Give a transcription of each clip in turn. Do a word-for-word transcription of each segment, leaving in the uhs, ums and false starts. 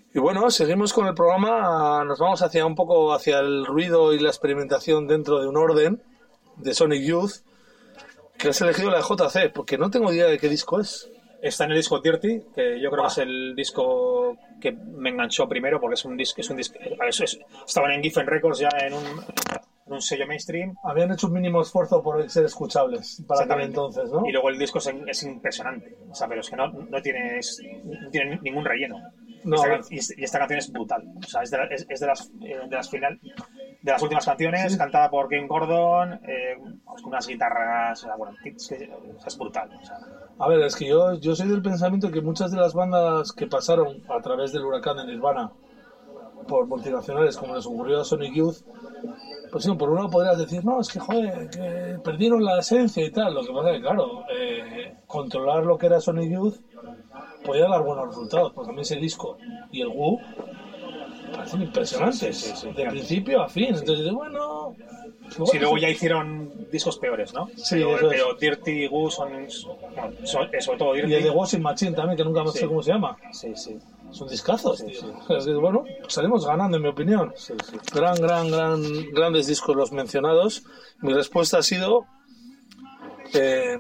Y bueno, seguimos con el programa, nos vamos hacia un poco hacia el ruido y la experimentación dentro de un orden de Sonic Youth, que has elegido la de J C, porque no tengo idea de qué disco es. Está en el disco Dirty, que yo creo ah. que es el disco que me enganchó primero, porque es un disco, es un disco, es, es, estaban en Giffen Records ya en un, en un sello mainstream. Habían hecho un mínimo esfuerzo por ser escuchables para aquel entonces, ¿no? Y luego el disco es, es impresionante, o sea, pero es que no, no, tiene, es, no tiene ningún relleno. No. Esta, y esta canción es brutal, o sea, es de, la, es, es de las de las final de las últimas canciones, sí. Cantada por Ken Gordon, eh, con unas guitarras, o sea, bueno, es, que, es brutal. O sea. A ver, es que yo, yo soy del pensamiento que muchas de las bandas que pasaron a través del huracán de Nirvana por multinacionales, como les ocurrió a Sonic Youth, pues sí, por un lado podrías decir, no, es que joder, que perdieron la esencia y tal. Lo que pasa es que, claro, eh, controlar lo que era Sonic Youth podía dar buenos resultados, porque a mí ese disco y el Woo parecen impresionantes, sí, sí, sí, sí, de claro. Principio a fin. Entonces, sí. bueno... Bueno, sí, luego ya hicieron discos peores, ¿no? Sí, pero, pero Dirty y Woo son, bueno, son... Sobre todo Dirty. Y el de Washing Machine también, que nunca sí. sé cómo se llama. Sí, sí. Son discazos, sí, tío. Sí. Es que, bueno, salimos ganando, en mi opinión. Sí, sí. Gran, gran, gran, grandes discos los mencionados. Mi respuesta ha sido... Eh,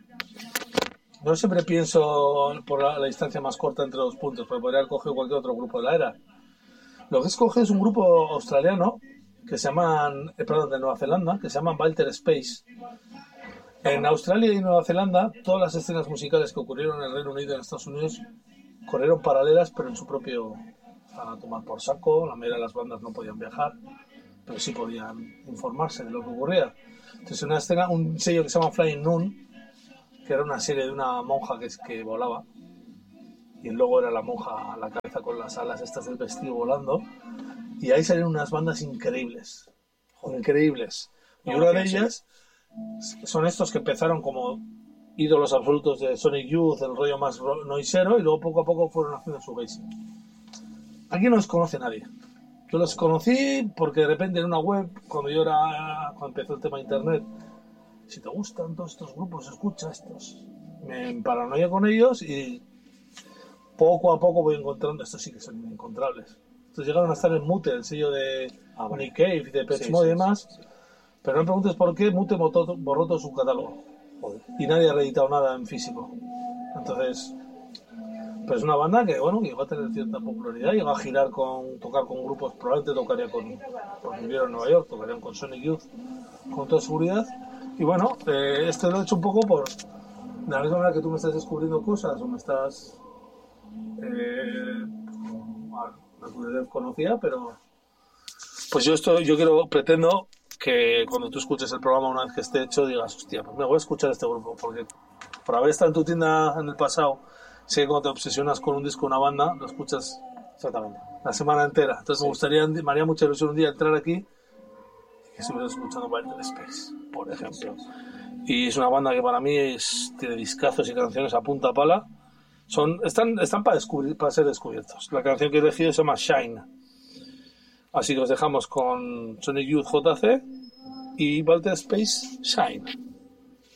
no siempre pienso por la, la distancia más corta entre dos puntos, pero podría haber cogido cualquier otro grupo de la era. Lo que he escogido es un grupo australiano que se llaman, eh, perdón, de Nueva Zelanda, que se llaman Walter Space. En Australia y Nueva Zelanda, todas las escenas musicales que ocurrieron en el Reino Unido y en Estados Unidos corrieron paralelas, pero en su propio, a tomar por saco. La mayoría de las bandas no podían viajar, pero sí podían informarse de lo que ocurría. Entonces, una escena, un sello que se llama Flying Nun, que era una serie de una monja que, que volaba, y el logo era la monja a la cabeza con las alas estas del vestido volando, y ahí salieron unas bandas increíbles, increíbles, y una de ellas son estos que empezaron como ídolos absolutos de Sonic Youth, el rollo más noisero, y luego poco a poco fueron haciendo su base. Aquí no los conoce nadie. Yo los conocí porque de repente en una web, cuando yo era, cuando empezó el tema de internet, si te gustan todos estos grupos, escucha estos. Me paranoia con ellos y poco a poco voy encontrando, estos sí que son inencontrables. Estos llegaron a estar en Mute, el sello de ah, Nick Cave, de Pet sí, Mode sí, y demás, sí, sí. Pero no me preguntes por qué Mute borró, borró todo su catálogo. Joder. Y nadie ha reeditado nada en físico. Entonces, pues es una banda que, bueno, que llegó a tener cierta popularidad, llegó a girar con, tocar con grupos, probablemente tocaría con, porque vivieron en Nueva York, tocarían con Sonic Youth, con toda seguridad. Y bueno, eh, esto lo he hecho un poco por, de la misma manera que tú me estás descubriendo cosas, o me estás, eh, bueno, la conocía, pero pues yo esto, yo quiero, pretendo que cuando tú escuches el programa una vez que esté hecho digas, hostia, pues me voy a escuchar este grupo, porque por haber estado en tu tienda en el pasado, sé que cuando te obsesionas con un disco o una banda, lo escuchas exactamente la semana entera. Entonces sí. me gustaría, me haría mucha ilusión un día entrar aquí y que estuvieras escuchando Walter Space, por ejemplo. Y es una banda que para mí es, tiene discazos y canciones a punta pala. Son, están, están para, descubrir, para ser descubiertos. La canción que he elegido se llama Shine. Así que os dejamos con Sonic Youth J C y Walter Space Shine.